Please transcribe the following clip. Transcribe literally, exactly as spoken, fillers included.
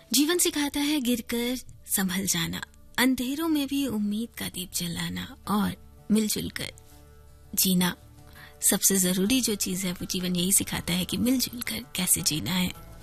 जीवन सिखाता है गिरकर संभल जाना, अंधेरों में भी उम्मीद का दीप जलाना और मिलजुल कर जीना। सबसे जरूरी जो चीज है वो जीवन यही सिखाता है कि मिलजुल कर कैसे जीना है।